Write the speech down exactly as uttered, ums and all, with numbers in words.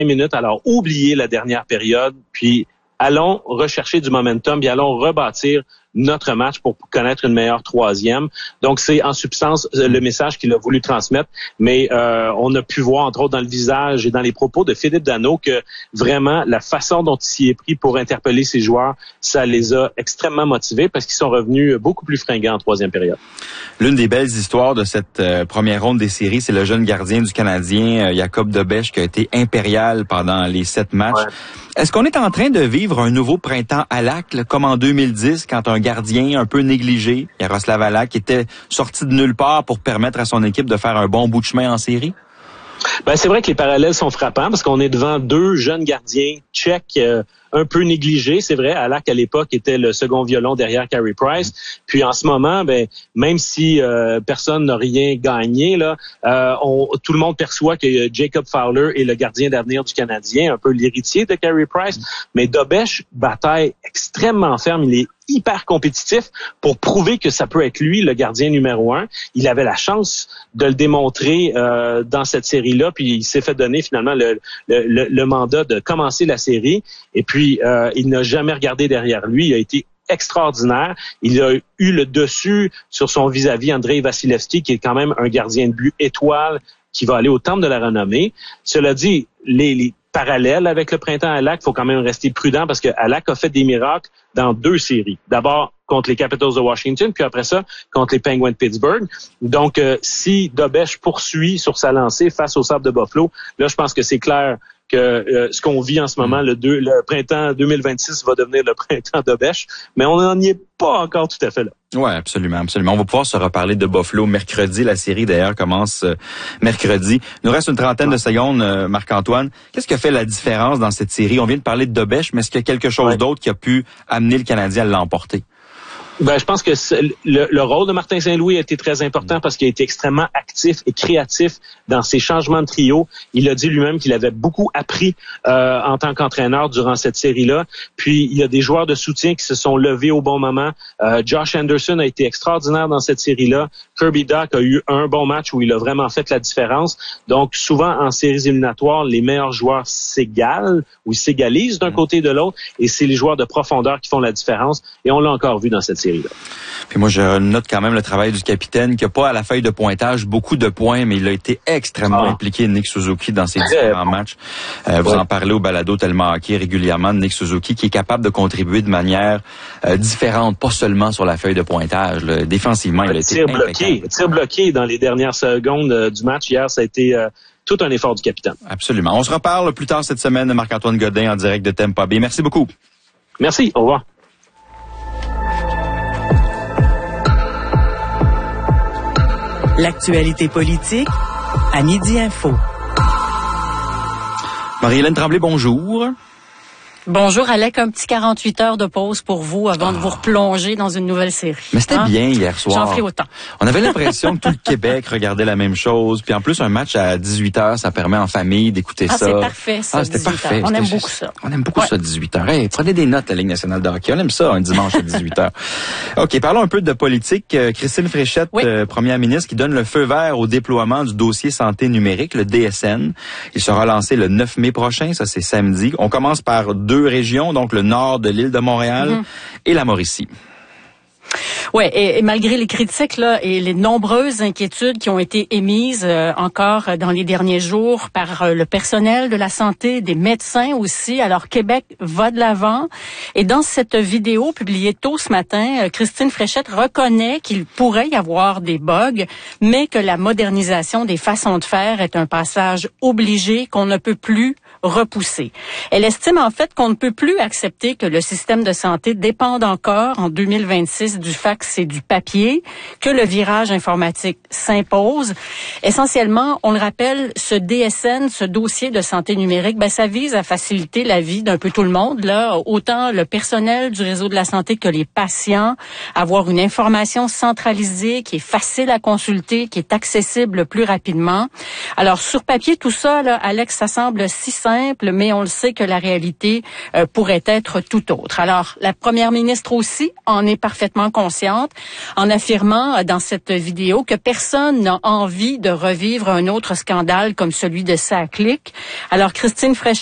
minutes. Alors, oubliez la dernière période, puis allons rechercher du momentum, puis allons rebâtir notre match pour connaître une meilleure troisième. Donc, c'est en substance le message qu'il a voulu transmettre. Mais euh, on a pu voir, entre autres, dans le visage et dans les propos de Philippe Danault que vraiment, la façon dont il s'y est pris pour interpeller ses joueurs, ça les a extrêmement motivés parce qu'ils sont revenus beaucoup plus fringants en troisième période. L'une des belles histoires de cette euh, première ronde des séries, c'est le jeune gardien du Canadien, euh, Jacob Dobeš, qui a été impérial pendant les sept matchs. Ouais. Est-ce qu'on est en train de vivre un nouveau printemps Halak, là, comme en deux mille dix, quand un gardien un peu négligé, Jaroslav Halak, était sorti de nulle part pour permettre à son équipe de faire un bon bout de chemin en série? Ben, c'est vrai que les parallèles sont frappants parce qu'on est devant deux jeunes gardiens tchèques euh, un peu négligés. C'est vrai, Halak, à l'époque, était le second violon derrière Carey Price. Puis en ce moment, ben même si euh, personne n'a rien gagné, là, euh, on, tout le monde perçoit que Jacob Fowler est le gardien d'avenir du Canadien, un peu l'héritier de Carey Price. Mais Dobeš bataille extrêmement ferme. Il est hyper compétitif pour prouver que ça peut être lui le gardien numéro un. Il avait la chance de le démontrer euh, dans cette série-là, puis il s'est fait donner finalement le, le, le, le mandat de commencer la série. Et puis, euh, il n'a jamais regardé derrière lui. Il a été extraordinaire. Il a eu le dessus sur son vis-à-vis Andrei Vasilevskiy, qui est quand même un gardien de but étoile qui va aller au temple de la renommée. Cela dit, les, les parallèles avec le printemps Halak, il faut quand même rester prudent parce que Halak a fait des miracles dans deux séries. D'abord contre les Capitals de Washington, puis après ça, contre les Penguins de Pittsburgh. Donc, euh, si Dobeš poursuit sur sa lancée face au Sabres de Buffalo, là, je pense que c'est clair que euh, ce qu'on vit en ce moment, le, deux, le printemps deux mille vingt-six va devenir le printemps Dobeš, mais on n'en y est pas encore tout à fait là. Oui, absolument, absolument. On va pouvoir se reparler de Buffalo mercredi. La série, d'ailleurs, commence euh, mercredi. Il nous reste une trentaine de secondes, euh, Marc-Antoine. Qu'est-ce qui a fait la différence dans cette série? On vient de parler de Dobeš, mais est-ce qu'il y a quelque chose ouais. d'autre qui a pu amener le Canadien à l'emporter? Ben, je pense que le, le rôle de Martin Saint-Louis a été très important parce qu'il a été extrêmement actif et créatif dans ses changements de trio. Il a dit lui-même qu'il avait beaucoup appris euh, en tant qu'entraîneur durant cette série-là. Puis, il y a des joueurs de soutien qui se sont levés au bon moment. Euh, Josh Anderson a été extraordinaire dans cette série-là. Kirby Dach a eu un bon match où il a vraiment fait la différence. Donc, souvent, en séries éliminatoires, les meilleurs joueurs s'égalent ou s'égalisent d'un mmh. côté et de l'autre. Et c'est les joueurs de profondeur qui font la différence. Et on l'a encore vu dans cette série. Puis moi, je note quand même le travail du capitaine qui n'a pas à la feuille de pointage beaucoup de points, mais il a été extrêmement ah. impliqué, Nick Suzuki, dans ses différents matchs. Euh, vous ouais. en parlez au balado tellement hockey régulièrement de Nick Suzuki, qui est capable de contribuer de manière euh, différente, pas seulement sur la feuille de pointage. Là. Défensivement, il a été tir bloqué, tir bloqué dans les dernières secondes euh, du match hier, ça a été euh, tout un effort du capitaine. Absolument. On se reparle plus tard cette semaine de Marc-Antoine Godin en direct de Tampa Bay. Merci beaucoup. Merci. Au revoir. L'actualité politique à Midi Info. Marie-Hélène Tremblay, bonjour. Bonjour, Alec. Un petit quarante-huit heures de pause pour vous avant oh. de vous replonger dans une nouvelle série. Mais c'était hein? bien hier soir. J'en ferai autant. On avait l'impression que tout le Québec regardait la même chose. Puis en plus, un match à dix-huit heures, ça permet en famille d'écouter ah, ça. Ah, c'est parfait, ça, ah, c'était parfait. On c'était aime juste... beaucoup ça. On aime beaucoup ouais. ça, dix-huit heures. Hey, prenez des notes, la Ligue nationale de hockey. On aime ça, un dimanche à dix-huit heures. OK, parlons un peu de politique. Christine Fréchette, oui. euh, première ministre, qui donne le feu vert au déploiement du dossier santé numérique, le D S N. Il sera lancé le neuf mai prochain, ça c'est samedi. On commence par deux régions, donc le nord de l'île de Montréal mm-hmm. et la Mauricie. Ouais, et, et malgré les critiques là et les nombreuses inquiétudes qui ont été émises euh, encore dans les derniers jours par euh, le personnel de la santé, des médecins aussi, alors Québec va de l'avant. Et dans cette vidéo publiée tôt ce matin, euh, Christine Fréchette reconnaît qu'il pourrait y avoir des bugs, mais que la modernisation des façons de faire est un passage obligé qu'on ne peut plus repousser. Elle estime en fait qu'on ne peut plus accepter que le système de santé dépende encore en deux mille vingt-six du fax et du papier, que le virage informatique s'impose. Essentiellement, on le rappelle, ce D S N, ce dossier de santé numérique, ben ça vise à faciliter la vie d'un peu tout le monde, là, autant le personnel du réseau de la santé que les patients, avoir une information centralisée qui est facile à consulter, qui est accessible plus rapidement. Alors sur papier, tout ça, là, Alex, ça semble si simple simple, mais on le sait que la réalité euh, pourrait être tout autre. Alors, la première ministre aussi en est parfaitement consciente en affirmant euh, dans cette vidéo que personne n'a envie de revivre un autre scandale comme celui de Saclic. Alors, Christine Fréchette